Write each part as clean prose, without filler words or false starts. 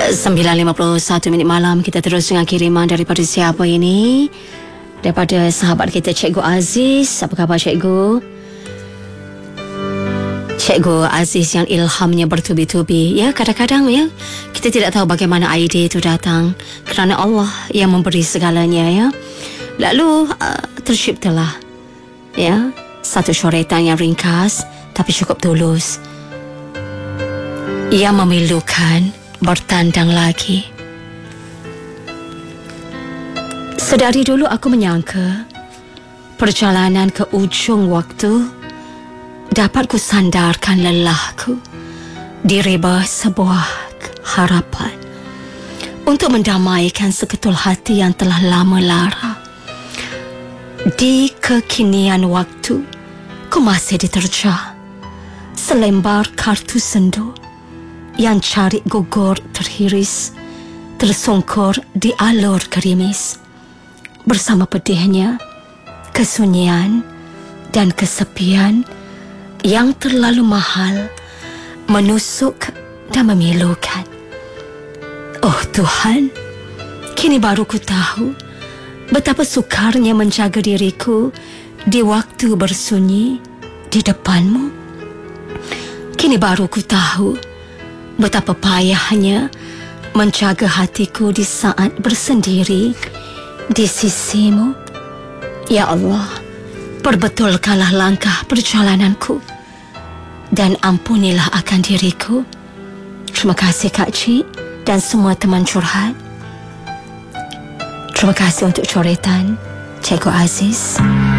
9.51 minit malam. Kita terus dengan kiriman daripada siapa ini? Daripada sahabat kita Cikgu Aziz. Apa khabar Cikgu? Cikgu Aziz yang ilhamnya bertubi-tubi. Ya, kadang-kadang ya kita tidak tahu bagaimana idea itu datang, kerana Allah yang memberi segalanya ya. Lalu terciptalah ya satu coretan yang ringkas tapi cukup tulus, yang memilukan bertandang lagi. Sedari dulu aku menyangka perjalanan ke ujung waktu dapat ku sandarkan lelahku di reba sebuah harapan untuk mendamaikan seketul hati yang telah lama lara. Di kekinian waktu, ku masih diterja selembar kartu sendu yang cari gugur terhiris, tersungkur di alur gerimis. Bersama pedihnya, kesunyian dan kesepian yang terlalu mahal menusuk dan memilukan. Oh Tuhan, kini baru ku tahu betapa sukarnya menjaga diriku di waktu bersunyi di depanmu. Kini baru ku tahu betapa payahnya menjaga hatiku di saat bersendiri di sisimu. Ya Allah, perbetulkanlah langkah perjalananku dan ampunilah akan diriku. Terima kasih Kak Cik dan semua teman curhat. Terima kasih untuk coretan Cikgu Aziz.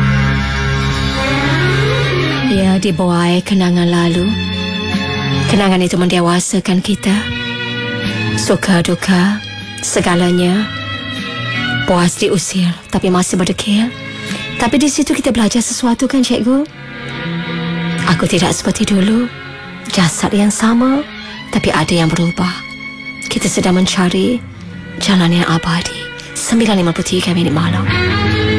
Ya, dibuai kenangan lalu. Kenangan itu mendewasakan kita. Suka duka segalanya. Puas diusir tapi masih berdekil. Tapi di situ kita belajar sesuatu kan Cikgu? Aku tidak seperti dulu, jasad yang sama, tapi ada yang berubah. Kita sedang mencari jalan yang abadi. 9.53 minit malam.